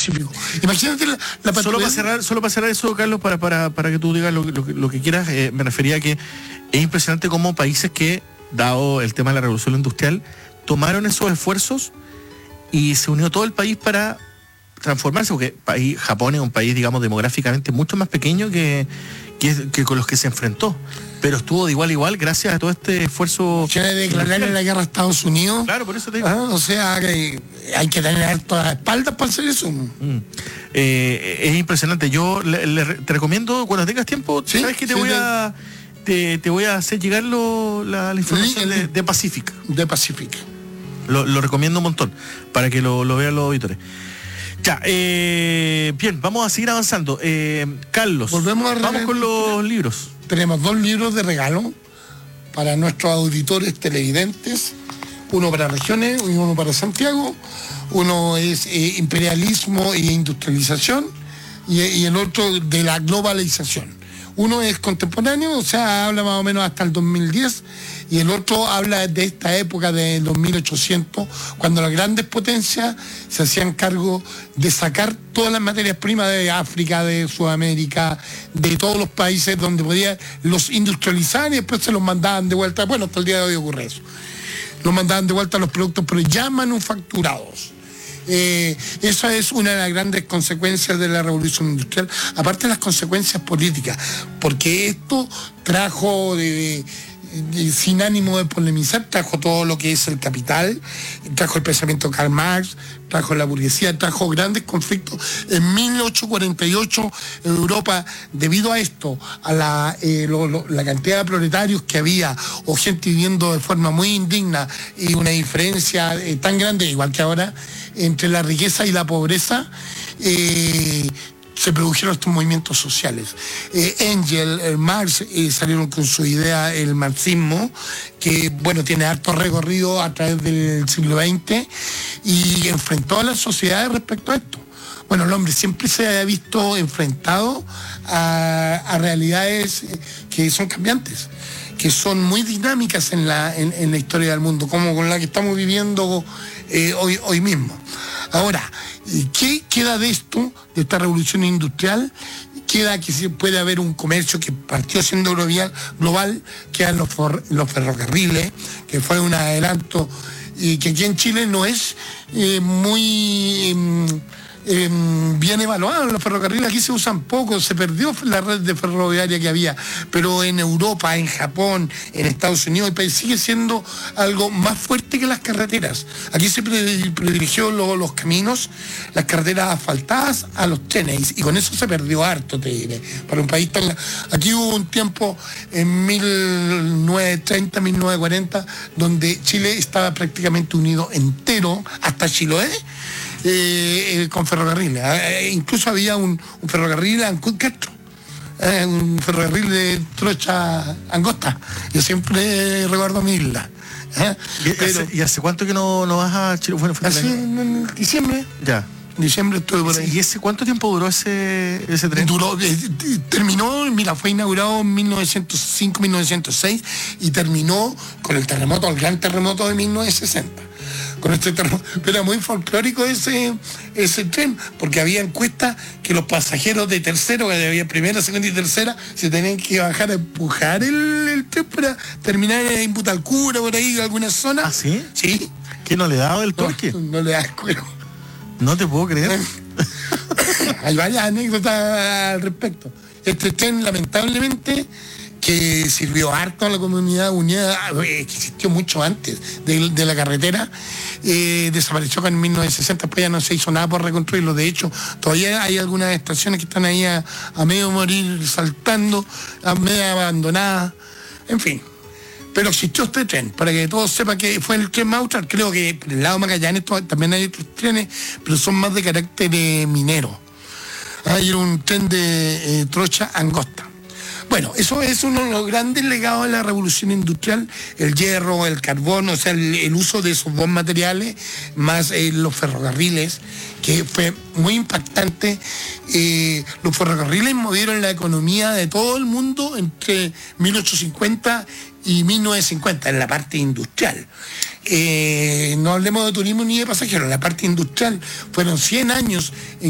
Pacífico. Imagínate la patrulla. Solo para cerrar eso, Carlos, para que tú digas lo que quieras, me refería a que es impresionante cómo países que, dado el tema de la revolución industrial, tomaron esos esfuerzos y se unió todo el país para transformarse, porque Japón es un país, digamos, demográficamente mucho más pequeño que con los que se enfrentó, pero estuvo de igual a igual gracias a todo este esfuerzo. Quiere declararle la guerra a Estados Unidos. Claro, por eso te digo. O sea, que hay que tener todas las espaldas para hacer eso. Es impresionante. Yo te recomiendo, cuando tengas tiempo, ¿sí? ¿Sabes qué? Te voy a hacer llegar la información de Pacific. De Pacific. Lo recomiendo un montón, para que lo vean los auditores. Ya, bien, vamos a seguir avanzando. Carlos, vamos con los libros. Tenemos 2 libros de regalo para nuestros auditores televidentes. Uno para regiones y uno para Santiago. Uno es imperialismo e industrialización y el otro de la globalización. Uno es contemporáneo, o sea, habla más o menos hasta el 2010, y el otro habla de esta época de los 1800, cuando las grandes potencias se hacían cargo de sacar todas las materias primas de África, de Sudamérica, de todos los países donde podían, los industrializar y después se los mandaban de vuelta. Bueno, hasta el día de hoy ocurre eso. Los mandaban de vuelta los productos, pero ya manufacturados. Esa es una de las grandes consecuencias de la revolución industrial, aparte de las consecuencias políticas, porque esto trajo sin ánimo de polemizar, trajo todo lo que es el capital, trajo el pensamiento de Karl Marx, trajo la burguesía, trajo grandes conflictos. En 1848 en Europa, debido a esto, a la cantidad de proletarios que había, o gente viviendo de forma muy indigna, y una diferencia tan grande, igual que ahora, entre la riqueza y la pobreza, se produjeron estos movimientos sociales. Engels, Marx salieron con su idea, el marxismo, que bueno, tiene harto recorrido a través del siglo XX y enfrentó a las sociedades respecto a esto. Bueno, el hombre siempre se ha visto enfrentado a realidades que son cambiantes, que son muy dinámicas en la historia del mundo, como con la que estamos viviendo hoy mismo. Ahora, ¿qué queda de esto, de esta revolución industrial? Queda que puede haber un comercio que partió siendo global, quedan los ferrocarriles, que fue un adelanto, y que aquí en Chile no es muy bien evaluado. Los ferrocarriles aquí se usan poco, se perdió la red de ferroviaria que había, pero en Europa, en Japón, en Estados Unidos, sigue siendo algo más fuerte que las carreteras. Aquí se privilegió los caminos, las carreteras asfaltadas a los trenes, y con eso se perdió harto, te diré. Para un país tan... Aquí hubo un tiempo en 1930, 1940, donde Chile estaba prácticamente unido entero, hasta Chiloé, con ferrocarriles. Incluso había un ferrocarril Ancud-Castro, un ferrocarril de trocha angosta. Yo siempre recuerdo mi isla. ¿Y hace cuánto que no vas a Chile? Hace en diciembre. Ya. En diciembre estuve por ahí. ¿Y cuánto tiempo duró ese tren? Terminó, mira, fue inaugurado en 1905, 1906 y terminó con el gran terremoto de 1960. Con este terremoto. Pero era muy folclórico ese tren, porque había encuestas que los pasajeros de tercero, que había primera, segunda y tercera, se tenían que bajar a empujar el tren para terminar en Butalcura, por ahí, en alguna zona. ¿Ah, sí? Sí. ¿Qué no le daba el torque? No le da cuero. No te puedo creer. Hay varias anécdotas al respecto. Este tren, lamentablemente, que sirvió harto a la comunidad unida, que existió mucho antes de la carretera, desapareció en 1960, después ya no se hizo nada por reconstruirlo. De hecho, todavía hay algunas estaciones que están ahí a medio morir, saltando, a medio abandonadas, en fin. Pero existió este tren, para que todos sepan que fue el tren Maustral. Creo que por el lado de Magallanes también hay otros trenes, pero son más de carácter minero. Hay un tren de trocha angosta. Bueno, eso es uno de los grandes legados de la revolución industrial, el hierro, el carbón, o sea, el uso de esos dos materiales, más los ferrocarriles, que fue muy impactante. Los ferrocarriles movieron la economía de todo el mundo entre 1850 y 1950, en la parte industrial. No hablemos de turismo ni de pasajeros, en la parte industrial fueron 100 años